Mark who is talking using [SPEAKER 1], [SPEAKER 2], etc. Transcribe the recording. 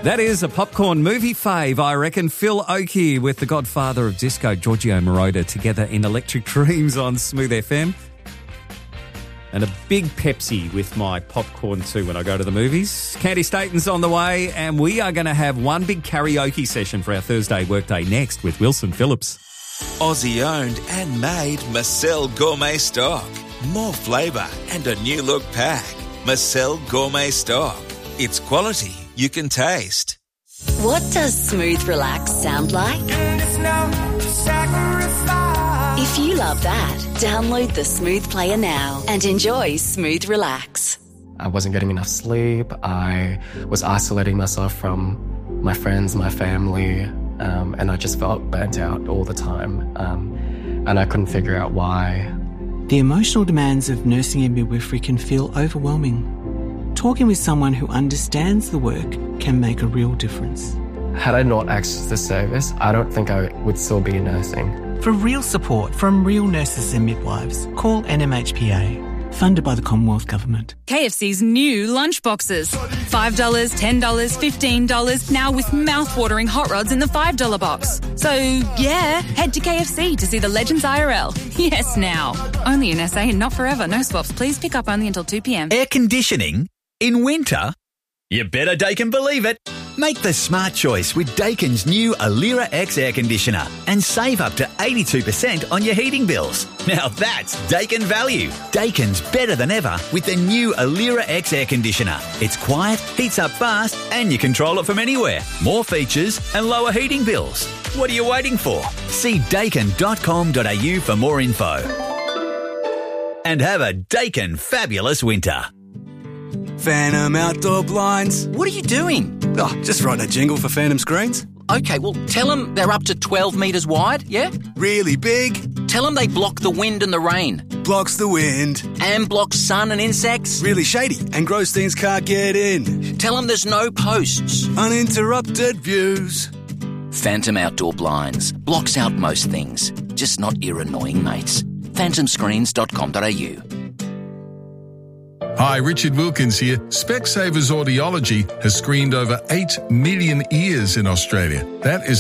[SPEAKER 1] That is a popcorn movie fave, I reckon. Phil Oakey with the godfather of disco, Giorgio Moroder, together in Electric Dreams on Smooth FM. And a big Pepsi with my popcorn too when I go to the movies. Candy Staten's on the way, and we are going to have one big karaoke session for our Thursday workday next with Wilson Phillips.
[SPEAKER 2] Aussie owned and made Marcel Gourmet Stock. More flavour and a new look pack. Marcel Gourmet Stock. It's quality you can taste.
[SPEAKER 3] What does Smooth Relax sound like? If you love that, download the Smooth Player now and enjoy Smooth Relax.
[SPEAKER 4] I wasn't getting enough sleep. I was isolating myself from my friends, my family, and I just felt burnt out all the time. And I couldn't figure out why.
[SPEAKER 5] The emotional demands of nursing and midwifery can feel overwhelming. Talking with someone who understands the work can make a real difference.
[SPEAKER 4] Had I not accessed the service, I don't think I would still be nursing.
[SPEAKER 5] For real support from real nurses and midwives, call NMHPA. Funded by the Commonwealth Government.
[SPEAKER 6] KFC's new lunchboxes. $5, $10, $15, now with mouth-watering hot rods in the $5 box. So, yeah, head to KFC to see the Legends IRL. Yes, now. Only in SA and not forever. No swaps. Please pick up only until 2 p.m.
[SPEAKER 7] Air conditioning? In winter? You better Daikin believe it. Make the smart choice with Daikin's new Alira X air conditioner and save up to 82% on your heating bills. Now that's Daikin value. Daikin's better than ever with the new Alira X air conditioner. It's quiet, heats up fast, and you control it from anywhere. More features and lower heating bills. What are you waiting for? See daikin.com.au for more info. And have a Daikin fabulous winter.
[SPEAKER 8] Phantom Outdoor Blinds.
[SPEAKER 9] What are you doing?
[SPEAKER 8] Oh, just writing a jingle for Phantom Screens.
[SPEAKER 9] Okay, well, tell them they're up to 12 metres wide, yeah?
[SPEAKER 8] Really big.
[SPEAKER 9] Tell them they block the wind and the rain.
[SPEAKER 8] Blocks the wind.
[SPEAKER 9] And blocks sun and insects.
[SPEAKER 8] Really shady, and Grossteins can't get in.
[SPEAKER 9] Tell them there's no posts.
[SPEAKER 8] Uninterrupted views.
[SPEAKER 9] Phantom Outdoor Blinds. Blocks out most things, just not your annoying mates. phantomscreens.com.au.
[SPEAKER 10] Hi, Richard Wilkins here. Specsavers Audiology has screened over 8 million ears in Australia. That is